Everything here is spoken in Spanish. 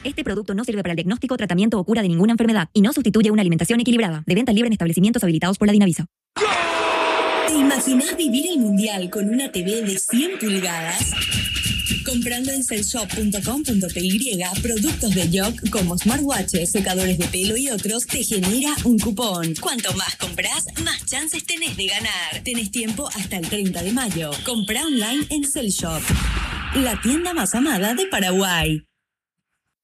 Este producto no sirve para el diagnóstico, tratamiento o cura de ninguna enfermedad y no sustituye una alimentación equilibrada. De venta libre en establecimientos habilitados por la Dinavisa. ¿Te imaginás vivir el mundial con una TV de 100 pulgadas? Comprando en cellshop.com.py productos de Yoc como smartwatches, secadores de pelo y otros, te genera un cupón. Cuanto más compras, más chances tenés de ganar. Tenés tiempo hasta el 30 de mayo. Comprá online en Cellshop, la tienda más amada de Paraguay.